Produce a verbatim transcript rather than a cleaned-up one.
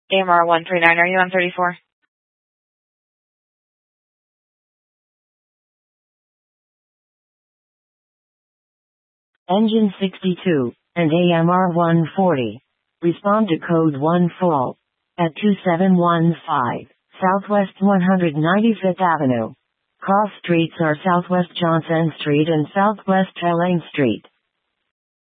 A M R one three nine, are you on thirty-four? Engine sixty-two, and A M R one forty. Respond to code one full. At two seven one five, Southwest one hundred ninety-fifth Avenue. Cross streets are Southwest Johnson Street and Southwest Helene Street.